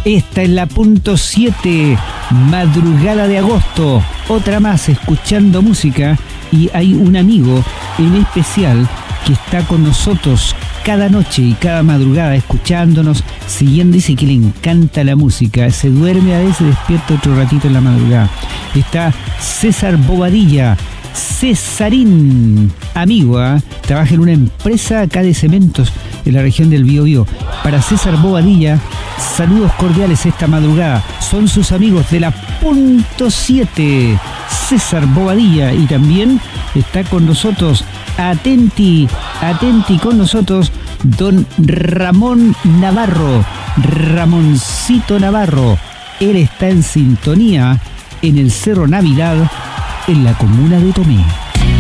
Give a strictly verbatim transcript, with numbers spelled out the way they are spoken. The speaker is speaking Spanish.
Esta es la punto siete, madrugada de agosto, otra más escuchando música, y hay un amigo en especial que está con nosotros cada noche y cada madrugada escuchándonos, siguiendo, dice que le encanta la música, se duerme a veces, despierta otro ratito en la madrugada. Está César Bobadilla, Cesarín, amigo, ¿eh? Trabaja en una empresa acá de cementos en la región del Biobío. Para César Bobadilla, saludos cordiales esta madrugada. Son sus amigos de la punto siete, César Bobadilla, y también está con nosotros, atenti, atenti con nosotros, don Ramón Navarro, Ramoncito Navarro. Él está en sintonía en el Cerro Navidad, en la comuna de Tomé.